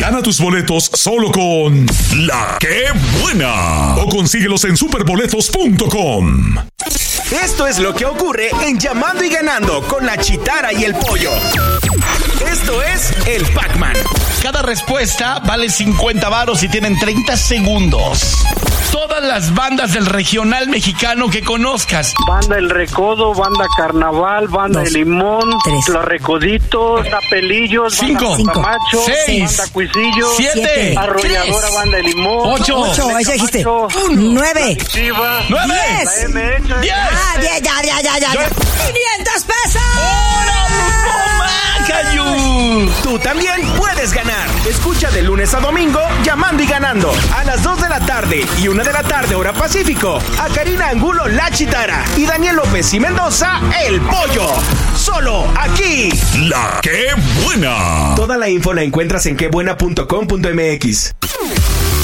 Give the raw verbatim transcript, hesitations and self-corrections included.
Gana tus boletos solo con La Qué Buena. O consíguelos en superboletos punto com. Esto es lo que ocurre en Llamando y Ganando con la Chitara y el Pollo. Esto es el Pac-Man. Cada respuesta vale cincuenta varos y tienen treinta segundos. Todas las bandas del regional mexicano que conozcas. Banda El Recodo, Banda Carnaval, Banda Dos, El Limón, tres, Los Recoditos, Banda Pelillos, cinco, Banda Camacho, seis, Banda Cuisillo, siete, Arrolladora, tres, Banda El Limón, ocho, ocho, ahí ya dijiste. Camacho, Nueve. Chiva, nueve, la M H, diez. Ah, ya, ya, ya, ya, ya. Yo- ¡quinientos pesos! ¡Cayu! Tú también puedes ganar. Escucha de lunes a domingo Llamando y Ganando a las dos de la tarde y una de la tarde hora Pacífico. A Karina Angulo, La Chitara, y Daniel López y Mendoza, El Pollo. Solo aquí. La Qué Buena. Toda la info la encuentras en quebuena punto com punto m x.